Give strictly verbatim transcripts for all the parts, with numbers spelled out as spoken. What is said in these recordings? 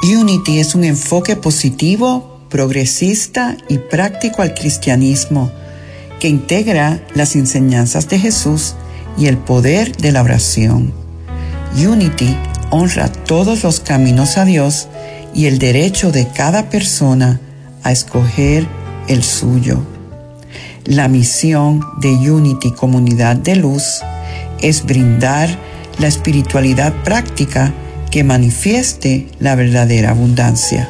Unity es un enfoque positivo, progresista y práctico al cristianismo que integra las enseñanzas de Jesús y el poder de la oración. Unity honra todos los caminos a Dios y el derecho de cada persona a escoger el suyo. La misión de Unity Comunidad de Luz es brindar la espiritualidad práctica que manifieste la verdadera abundancia.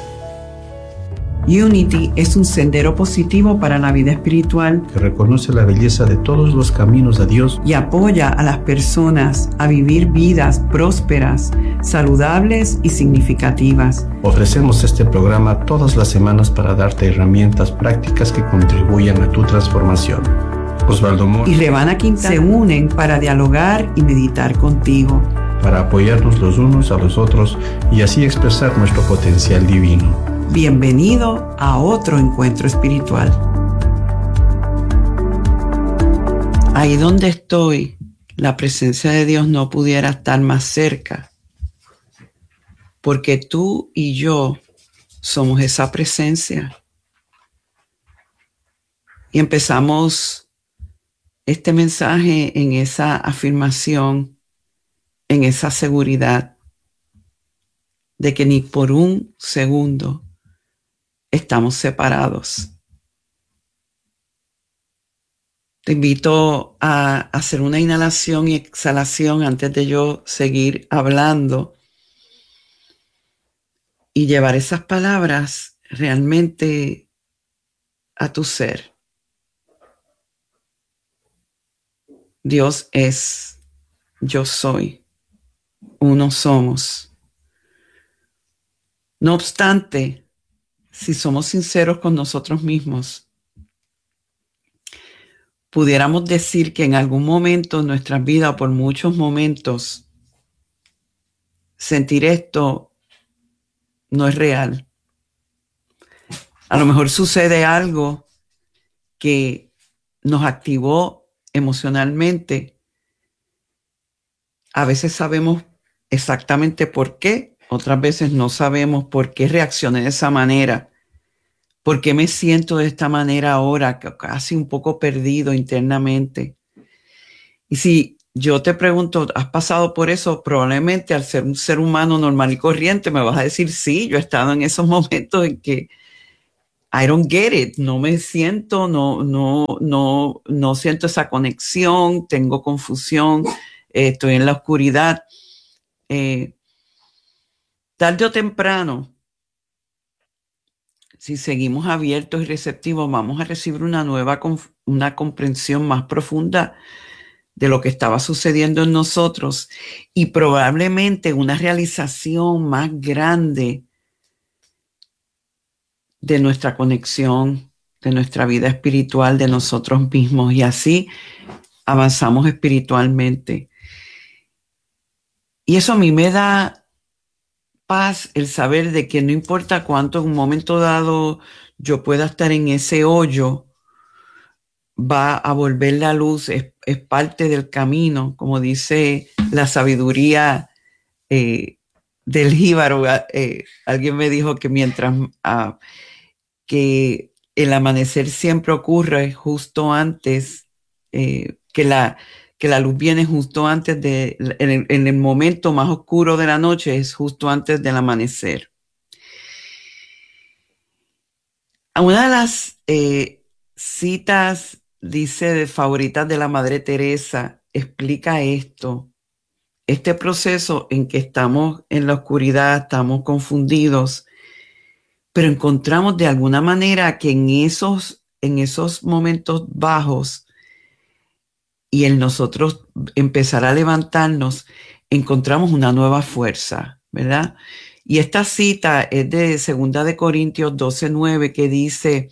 Unity es un sendero positivo para la vida espiritual que reconoce la belleza de todos los caminos a Dios y apoya a las personas a vivir vidas prósperas, saludables y significativas. Ofrecemos este programa todas las semanas para darte herramientas prácticas que contribuyan a tu transformación. Osvaldo Mora y Revana Quintana se unen para dialogar y meditar contigo, para apoyarnos los unos a los otros y así expresar nuestro potencial divino. Bienvenido a otro encuentro espiritual. Ahí donde estoy, la presencia de Dios no pudiera estar más cerca, porque tú y yo somos esa presencia. Y empezamos este mensaje en esa afirmación, en esa seguridad de que ni por un segundo estamos separados. Te invito a hacer una inhalación y exhalación antes de yo seguir hablando y llevar esas palabras realmente a tu ser. Dios es, yo soy, uno somos. No obstante, si somos sinceros con nosotros mismos, pudiéramos decir que en algún momento en nuestras vidas, o por muchos momentos, sentir esto no es real. A lo mejor sucede algo que nos activó emocionalmente. A veces sabemos exactamente por qué, otras veces no sabemos por qué reaccioné de esa manera. ¿Por qué me siento de esta manera ahora, casi un poco perdido internamente? Y si yo te pregunto, ¿has pasado por eso? Probablemente al ser un ser humano normal y corriente me vas a decir, sí, yo he estado en esos momentos en que I don't get it, no me siento, no, no, no, no siento esa conexión, tengo confusión, eh, estoy en la oscuridad. Eh, tarde o temprano, si seguimos abiertos y receptivos, vamos a recibir una nueva, una comprensión más profunda de lo que estaba sucediendo en nosotros y probablemente una realización más grande de nuestra conexión, de nuestra vida espiritual, de nosotros mismos, y así avanzamos espiritualmente. Y eso a mí me da paz, el saber de que no importa cuánto en un momento dado yo pueda estar en ese hoyo, va a volver la luz, es, es parte del camino, como dice la sabiduría eh, del jíbaro. Eh, alguien me dijo que mientras uh, que el amanecer siempre ocurre justo antes, eh, que la que la luz viene justo antes de, en el, en el momento más oscuro de la noche es justo antes del amanecer. Una de las eh, citas, dice, de favoritas de la Madre Teresa, explica esto, este proceso en que estamos en la oscuridad, estamos confundidos, pero encontramos de alguna manera que en esos, en esos momentos bajos y en nosotros empezar a levantarnos, encontramos una nueva fuerza, ¿verdad? Y esta cita es de Segunda de Corintios doce nueve, que dice,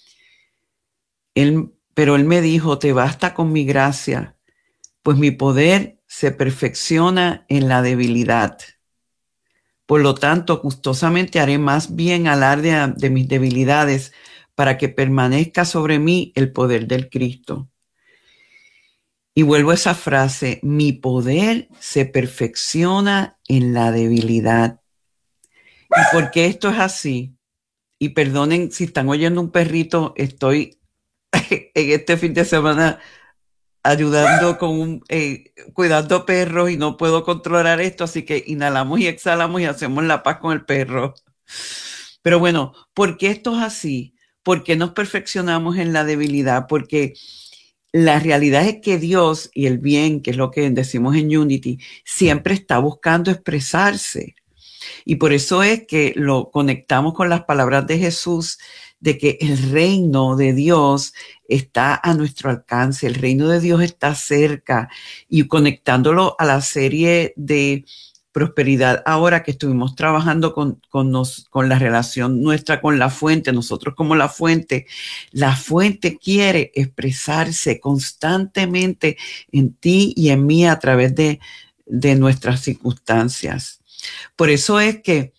él, pero él me dijo, te basta con mi gracia, pues mi poder se perfecciona en la debilidad. Por lo tanto, gustosamente haré más bien alarde de mis debilidades para que permanezca sobre mí el poder del Cristo. Y vuelvo a esa frase, mi poder se perfecciona en la debilidad. ¿Y por qué esto es así? Y perdonen si están oyendo un perrito, estoy en este fin de semana ayudando con un, eh, cuidando perros y no puedo controlar esto, así que inhalamos y exhalamos y hacemos la paz con el perro. Pero bueno, ¿por qué esto es así? ¿Por qué nos perfeccionamos en la debilidad? Porque la realidad es que Dios y el bien, que es lo que decimos en Unity, siempre está buscando expresarse. Y por eso es que lo conectamos con las palabras de Jesús, de que el reino de Dios está a nuestro alcance, el reino de Dios está cerca, y conectándolo a la serie de prosperidad ahora que estuvimos trabajando con, con, nos, con la relación nuestra con la fuente, nosotros como la fuente, la fuente quiere expresarse constantemente en ti y en mí a través de, de nuestras circunstancias. Por eso es que,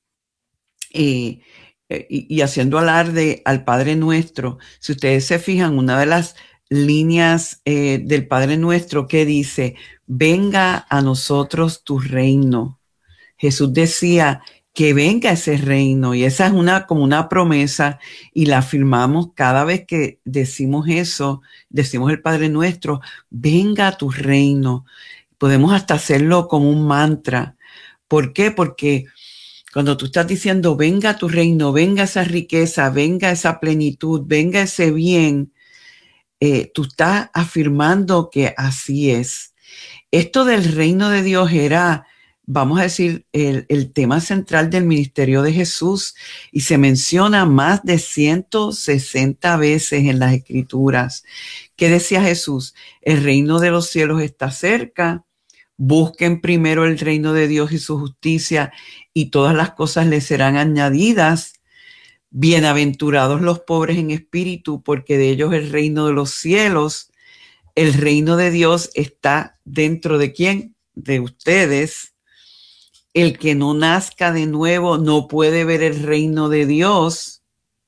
eh, y, y haciendo alarde al Padre Nuestro, si ustedes se fijan, una de las líneas eh, del Padre Nuestro que dice, venga a nosotros tu reino. Jesús decía que venga ese reino, y esa es una como una promesa, y la afirmamos cada vez que decimos eso, decimos el Padre Nuestro, venga a tu reino. Podemos hasta hacerlo como un mantra. ¿Por qué? Porque cuando tú estás diciendo, venga tu reino, venga esa riqueza, venga esa plenitud, venga ese bien, eh, tú estás afirmando que así es. Esto del reino de Dios era, vamos a decir, el, el tema central del ministerio de Jesús, y se menciona más de ciento sesenta veces en las Escrituras. ¿Qué decía Jesús? El reino de los cielos está cerca. Busquen primero el reino de Dios y su justicia, y todas las cosas les serán añadidas. Bienaventurados los pobres en espíritu, porque de ellos es el reino de los cielos. El reino de Dios está dentro de ¿quién? De ustedes. El que no nazca de nuevo no puede ver el reino de Dios.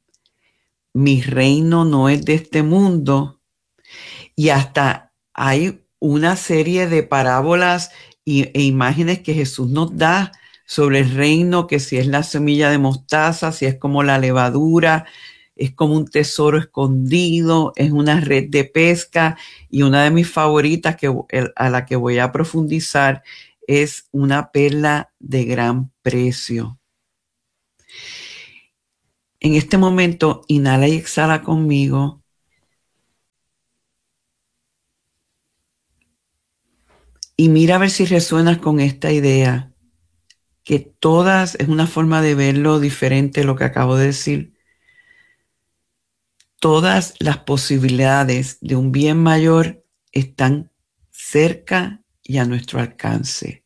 Mi reino no es de este mundo. Y hasta hay una serie de parábolas y, e imágenes que Jesús nos da sobre el reino, que si es la semilla de mostaza, si es como la levadura, es como un tesoro escondido, es una red de pesca, y una de mis favoritas que, a la que voy a profundizar es una perla de gran precio. En este momento, inhala y exhala conmigo. Y mira a ver si resuenas con esta idea, que todas, es una forma de verlo diferente lo que acabo de decir, todas las posibilidades de un bien mayor están cerca y a nuestro alcance.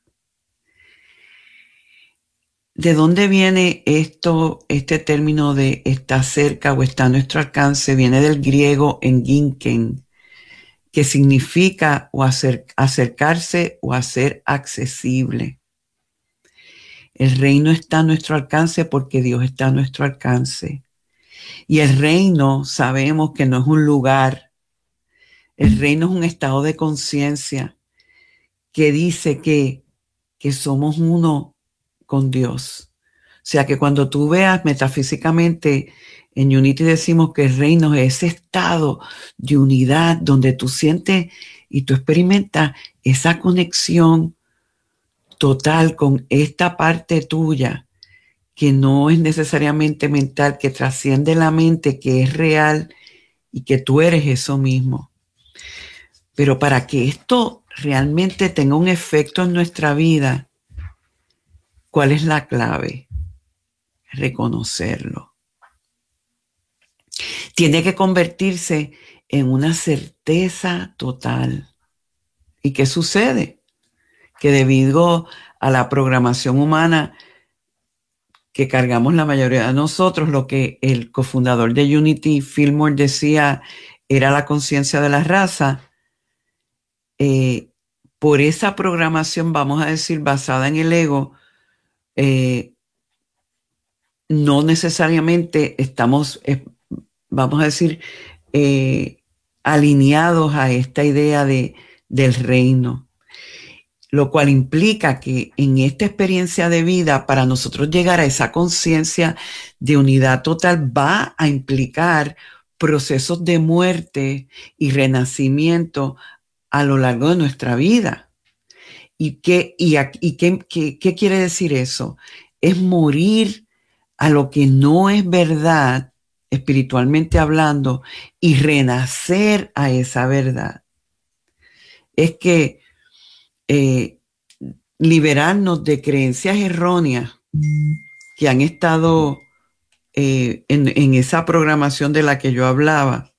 ¿De dónde viene esto, este término de está cerca o está a nuestro alcance? Viene del griego enginken, que significa o acer, acercarse o hacer accesible. El reino está a nuestro alcance porque Dios está a nuestro alcance. Y el reino sabemos que no es un lugar. El reino es un estado de conciencia que dice que, que somos uno con Dios. O sea que cuando tú veas metafísicamente, en Unity decimos que el reino es ese estado de unidad donde tú sientes y tú experimentas esa conexión total con esta parte tuya que no es necesariamente mental, que trasciende la mente, que es real y que tú eres eso mismo. Pero para que esto realmente tenga un efecto en nuestra vida, ¿cuál es la clave? Reconocerlo. Tiene que convertirse en una certeza total. ¿Y qué sucede? Que debido a la programación humana que cargamos la mayoría de nosotros, lo que el cofundador de Unity, Fillmore, decía era la conciencia de la raza, eh, por esa programación, vamos a decir, basada en el ego, eh, no necesariamente estamos, eh, vamos a decir, eh, alineados a esta idea de, del reino. lo cual implica que en esta experiencia de vida, para nosotros llegar a esa conciencia de unidad total, va a implicar procesos de muerte y renacimiento a lo largo de nuestra vida. ¿Y qué, y, y qué, qué, qué quiere decir eso? Es morir a lo que no es verdad, espiritualmente hablando, y renacer a esa verdad. Es que eh, liberarnos de creencias erróneas que han estado eh, en, en esa programación de la que yo hablaba,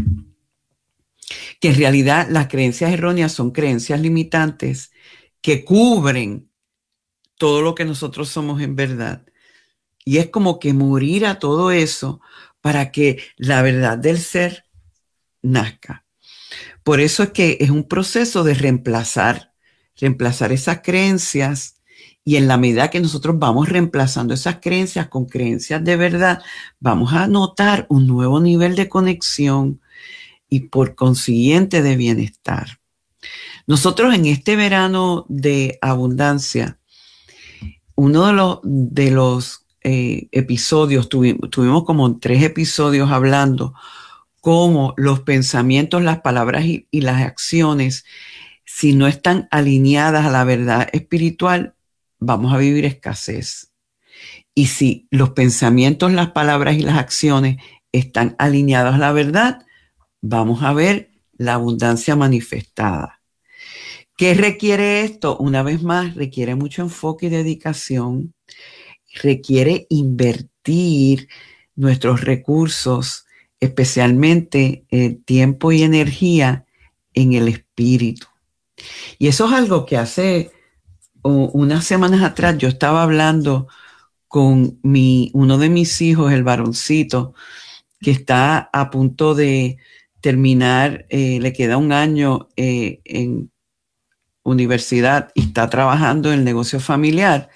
que en realidad las creencias erróneas son creencias limitantes que cubren todo lo que nosotros somos en verdad. Y es como que morir a todo eso para que la verdad del ser nazca. Por eso es que es un proceso de reemplazar, reemplazar esas creencias, y en la medida que nosotros vamos reemplazando esas creencias con creencias de verdad, vamos a notar un nuevo nivel de conexión y por consiguiente de bienestar. Nosotros en este verano de abundancia, uno de los, de los eh, episodios, tuvimos, tuvimos como tres episodios hablando cómo los pensamientos, las palabras y, y las acciones, si no están alineadas a la verdad espiritual, vamos a vivir escasez. Y si los pensamientos, las palabras y las acciones están alineados a la verdad, vamos a ver la abundancia manifestada. ¿Qué requiere esto? Una vez más, requiere mucho enfoque y dedicación. Requiere invertir nuestros recursos, especialmente eh, tiempo y energía, en el espíritu. Y eso es algo que hace uh, unas semanas atrás yo estaba hablando con mi, uno de mis hijos, el varoncito, que está a punto de terminar, eh, le queda un año eh, en universidad y está trabajando en el negocio familiar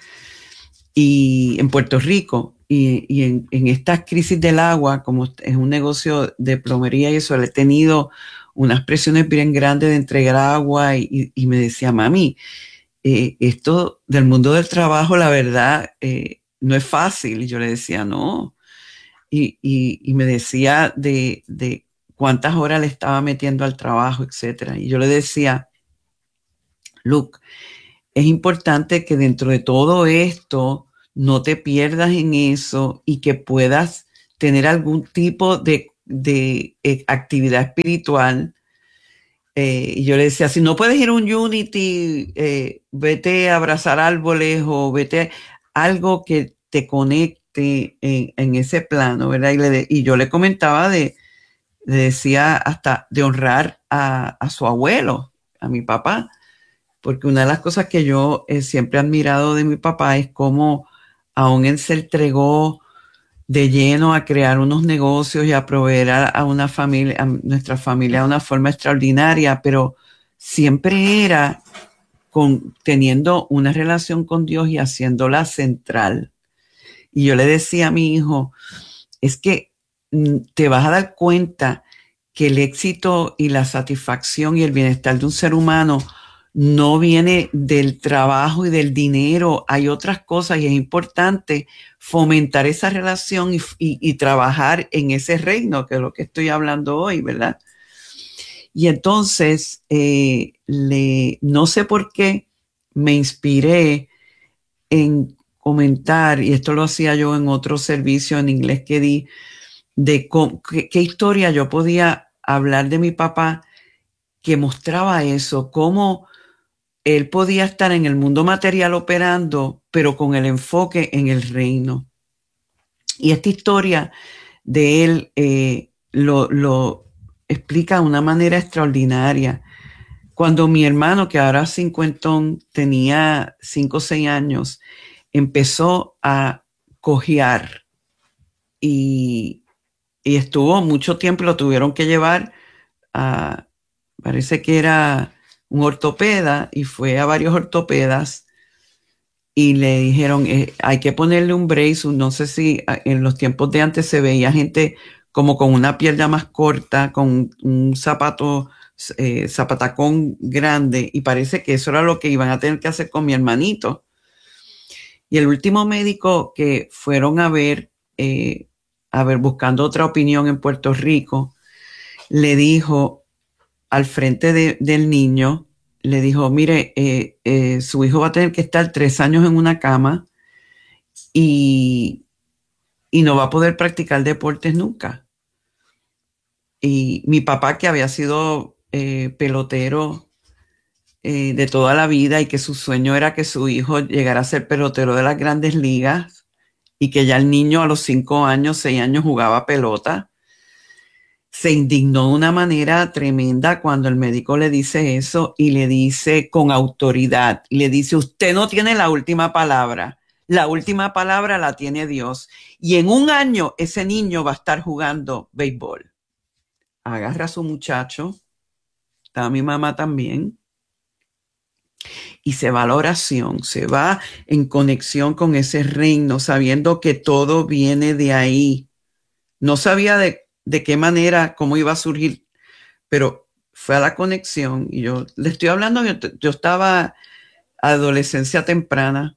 y en Puerto Rico. Y, y en, en estas crisis del agua, como es un negocio de plomería y eso, le he tenido unas presiones bien grandes de entregar agua y, y me decía, mami, eh, esto del mundo del trabajo, la verdad, eh, no es fácil. Y yo le decía, no. Y, y, y me decía de, de cuántas horas le estaba metiendo al trabajo, etcétera. Y yo le decía, Luke, es importante que dentro de todo esto no te pierdas en eso y que puedas tener algún tipo de, de eh, actividad espiritual. Eh, y yo le decía, si no puedes ir a un Unity, eh, vete a abrazar árboles o vete a algo que te conecte en, en ese plano, ¿verdad? Y, le, y yo le comentaba de, le decía hasta de honrar a, a su abuelo, a mi papá, porque una de las cosas que yo eh, siempre he admirado de mi papá es cómo aún él se entregó de lleno a crear unos negocios y a proveer a, a una familia, a nuestra familia de una forma extraordinaria, pero siempre era con, teniendo una relación con Dios y haciéndola central. Y yo le decía a mi hijo, es que te vas a dar cuenta que el éxito y la satisfacción y el bienestar de un ser humano no viene del trabajo y del dinero. Hay otras cosas y es importante fomentar esa relación y, y, y trabajar en ese reino, que es lo que estoy hablando hoy, ¿verdad? Y entonces, eh, le, no sé por qué me inspiré en comentar, y esto lo hacía yo en otro servicio en inglés que di, de con, qué, qué historia yo podía hablar de mi papá que mostraba eso, cómo él podía estar en el mundo material operando, pero con el enfoque en el reino. Y esta historia de él eh, lo, lo explica de una manera extraordinaria. Cuando mi hermano, que ahora cincuentón, tenía cinco o seis años, empezó a cojear y, y estuvo mucho tiempo, lo tuvieron que llevar a, parece que era un ortopeda, y fue a varios ortopedas y le dijeron, eh, hay que ponerle un brace. No sé si en los tiempos de antes se veía gente como con una pierna más corta, con un zapato eh, zapatacón grande, y parece que eso era lo que iban a tener que hacer con mi hermanito. Y el último médico que fueron a ver, eh, a ver, buscando otra opinión en Puerto Rico, le dijo al frente de, del niño, le dijo, mire, eh, eh, su hijo va a tener que estar tres años en una cama y, y no va a poder practicar deportes nunca. Y mi papá, que había sido eh, pelotero eh, de toda la vida y que su sueño era que su hijo llegara a ser pelotero de las grandes ligas y que ya el niño a los cinco años, seis años jugaba pelota, se indignó de una manera tremenda cuando el médico le dice eso y le dice con autoridad, y le dice, usted no tiene la última palabra, la última palabra la tiene Dios. Y en un año ese niño va a estar jugando béisbol. Agarra a su muchacho, está mi mamá también, y se va a la oración, se va en conexión con ese reino, sabiendo que todo viene de ahí. No sabía de de qué manera, cómo iba a surgir, pero fue a la conexión. Y yo le estoy hablando, yo, yo estaba adolescencia temprana,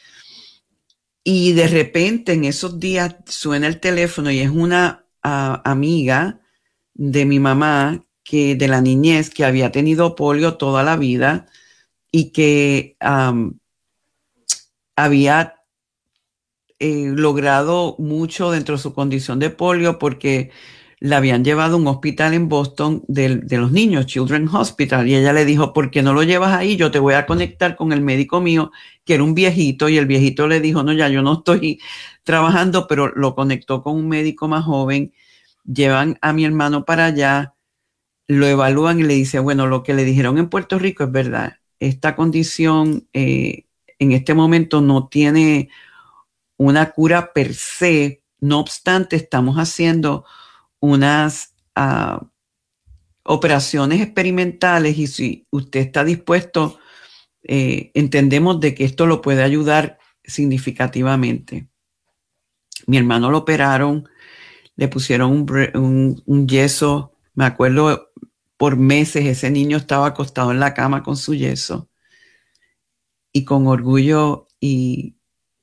y de repente en esos días suena el teléfono y es una uh, amiga de mi mamá, que de la niñez, que había tenido polio toda la vida y que um, había eh, logrado mucho dentro de su condición de polio porque la habían llevado a un hospital en Boston de, de los niños, Children's Hospital, y ella le dijo, ¿por qué no lo llevas ahí? Yo te voy a conectar con el médico mío, que era un viejito, y el viejito le dijo, no, ya yo no estoy trabajando, pero lo conectó con un médico más joven. Llevan a mi hermano para allá, lo evalúan y le dice, bueno, lo que le dijeron en Puerto Rico es verdad, esta condición eh, en este momento no tiene una cura per se, no obstante, estamos haciendo unas uh, operaciones experimentales, y si usted está dispuesto, eh, entendemos de que esto lo puede ayudar significativamente. Mi hermano lo operaron, le pusieron un, un, un yeso, me acuerdo por meses ese niño estaba acostado en la cama con su yeso, y con orgullo y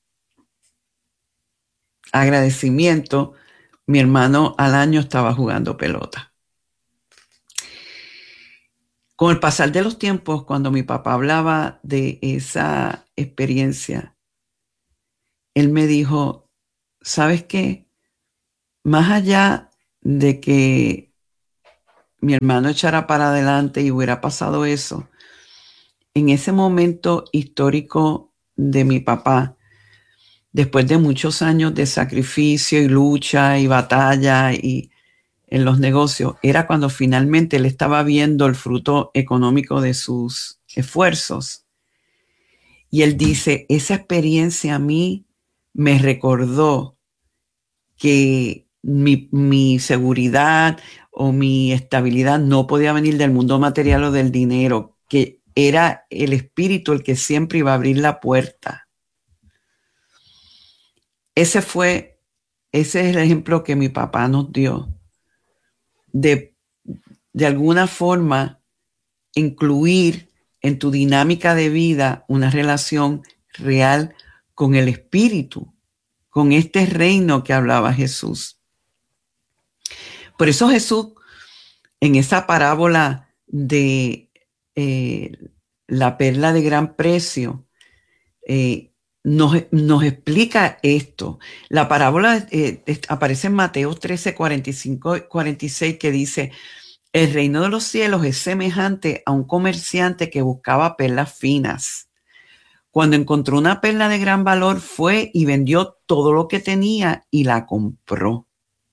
agradecimiento, mi hermano al año estaba jugando pelota. Con el pasar de los tiempos, cuando mi papá hablaba de esa experiencia, él me dijo, ¿sabes qué? Más allá de que mi hermano echara para adelante y hubiera pasado eso, en ese momento histórico de mi papá, después de muchos años de sacrificio y lucha y batalla y en los negocios, era cuando finalmente él estaba viendo el fruto económico de sus esfuerzos. Y él dice, esa experiencia a mí me recordó que mi, mi seguridad o mi estabilidad no podía venir del mundo material o del dinero, que era el espíritu el que siempre iba a abrir la puerta. Ese fue, ese es el ejemplo que mi papá nos dio. De, de alguna forma, incluir en tu dinámica de vida una relación real con el Espíritu, con este reino que hablaba Jesús. Por eso Jesús, en esa parábola de eh, la perla de gran precio, eh, nos, nos explica esto. La parábola eh, aparece en Mateo trece, cuarenta y cinco, cuarenta y seis, que dice, el reino de los cielos es semejante a un comerciante que buscaba perlas finas. Cuando encontró una perla de gran valor, fue y vendió todo lo que tenía y la compró.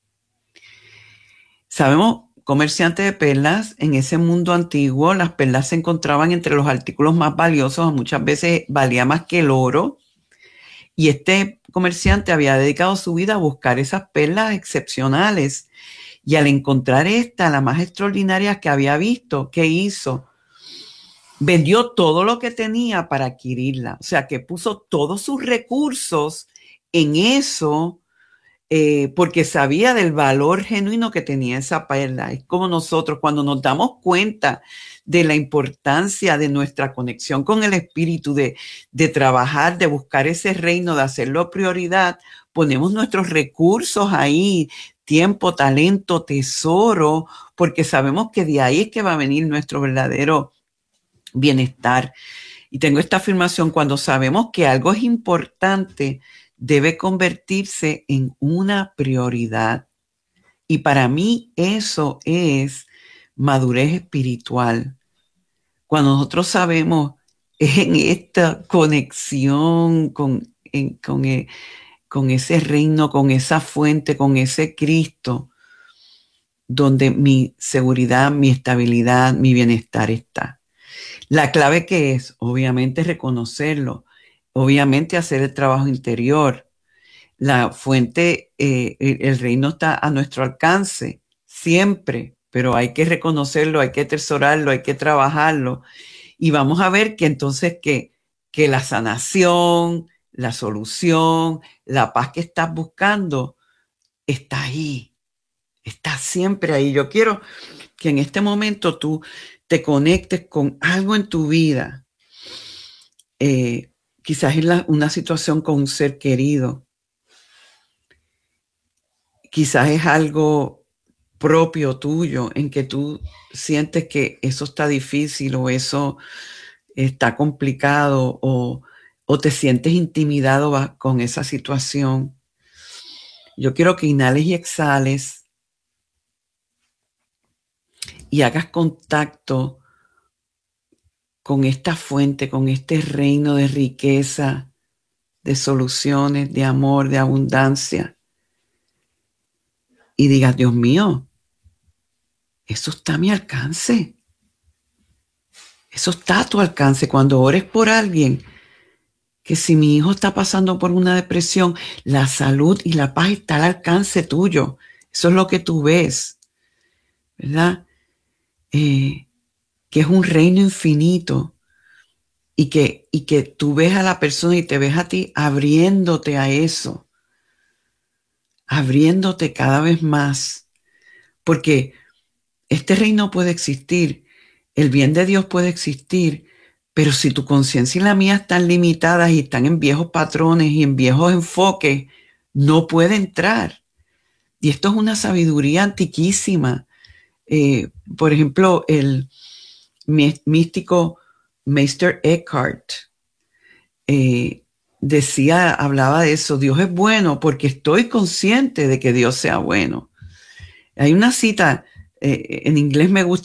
Sabemos, comerciante de perlas, en ese mundo antiguo, las perlas se encontraban entre los artículos más valiosos, muchas veces valía más que el oro. Y este comerciante había dedicado su vida a buscar esas perlas excepcionales. Y al encontrar esta, la más extraordinaria que había visto, ¿qué hizo? Vendió todo lo que tenía para adquirirla. O sea, que puso todos sus recursos en eso, eh, porque sabía del valor genuino que tenía esa perla. Es como nosotros cuando nos damos cuenta de la importancia de nuestra conexión con el Espíritu, de, de trabajar, de buscar ese reino, de hacerlo prioridad, ponemos nuestros recursos ahí, tiempo, talento, tesoro, porque sabemos que de ahí es que va a venir nuestro verdadero bienestar. Y tengo esta afirmación: cuando sabemos que algo es importante, debe convertirse en una prioridad. Y para mí eso es madurez espiritual. Cuando nosotros sabemos en esta conexión con, en, con, el, con ese reino, con esa fuente, con ese Cristo, donde mi seguridad, mi estabilidad, mi bienestar está. La clave que es, obviamente, reconocerlo, obviamente hacer el trabajo interior. La fuente, eh, el reino está a nuestro alcance siempre, pero hay que reconocerlo, hay que atesorarlo, hay que trabajarlo. Y vamos a ver que entonces que, que la sanación, la solución, la paz que estás buscando está ahí, está siempre ahí. Yo quiero que en este momento tú te conectes con algo en tu vida. Eh, quizás es la, una situación con un ser querido. Quizás es algo propio tuyo en que tú sientes que eso está difícil o eso está complicado o, o te sientes intimidado con esa situación. Yo quiero que inhales y exhales y hagas contacto con esta fuente, con este reino de riqueza, de soluciones, de amor, de abundancia. Y digas: Dios mío, eso está a mi alcance. Eso está a tu alcance. Cuando ores por alguien, que si mi hijo está pasando por una depresión, la salud y la paz está al alcance tuyo. Eso es lo que tú ves, ¿verdad? Eh, que es un reino infinito y que, y que tú ves a la persona y te ves a ti abriéndote a eso, abriéndote cada vez más, porque este reino puede existir, el bien de Dios puede existir, pero si tu conciencia y la mía están limitadas y están en viejos patrones y en viejos enfoques, no puede entrar. Y esto es una sabiduría antiquísima. Eh, por ejemplo, el místico Meister Eckhart eh, decía, hablaba de eso: Dios es bueno porque estoy consciente de que Dios sea bueno. Hay una cita, eh, en inglés me gusta